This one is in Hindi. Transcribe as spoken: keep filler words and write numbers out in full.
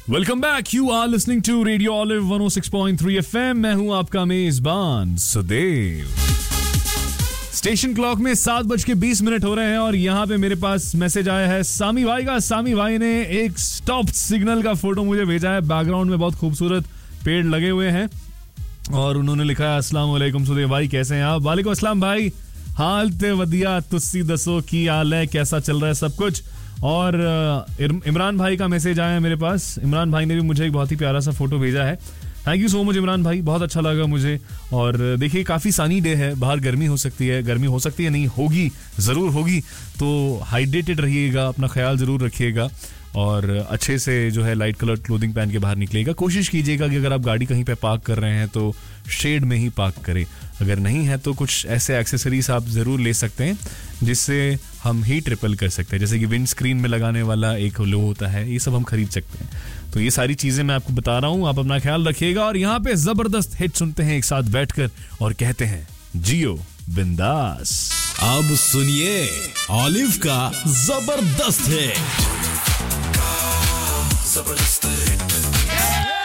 Welcome back. You are listening to radio olive one O six point three FM. मैं हूं आपका मेजबान सुदेव. स्टेशन क्लॉक में सात बज के बीस मिनट हो रहे हैं और यहाँ पे मेरे पास मैसेज आया है सामी भाई का. सामी भाई ने एक स्टॉप सिग्नल का फोटो मुझे भेजा है. बैकग्राउंड में बहुत खूबसूरत पेड़ लगे हुए हैं और उन्होंने लिखा है अस्सलाम वालेकुम सुदेव भाई, कैसे हैं आप? वालेकुम अस्सलाम भाई, हाल ते वदिया, तुस्सी दसो की हाल है, कैसा चल रहा है सब कुछ. और इमरान भाई का मैसेज आया है मेरे पास. इमरान भाई ने भी मुझे एक बहुत ही प्यारा सा फोटो भेजा है. Thank you so much Imran भाई, बहुत अच्छा लगा मुझे. और देखिए काफ़ी सनी डे है, बाहर गर्मी हो सकती है, गर्मी हो सकती है नहीं होगी, ज़रूर होगी. तो हाइड्रेटेड रहिएगा, अपना ख्याल ज़रूर रखिएगा और अच्छे से जो है लाइट कलर क्लोथिंग पहन के बाहर निकलिएगा. कोशिश कीजिएगा कि अगर आप गाड़ी कहीं पे पार्क कर रहे हैं तो शेड में ही पार्क करें. अगर नहीं है तो कुछ ऐसे एक्सेसरीज आप ज़रूर ले सकते हैं जिससे हम हीट रिपेल कर सकते हैं. जैसे कि विंड स्क्रीन में लगाने वाला एक लो होता है, ये सब हम खरीद सकते हैं. तो ये सारी चीज़ें मैं आपको बता रहा हूँ, आप अपना ख्याल रखिएगा. और यहाँ पे ज़बरदस्त हिट सुनते हैं एक साथ बैठकर और कहते हैं जियो बिंदास. अब सुनिए ऑलिव का जबरदस्त है. जबरदस्त हिट.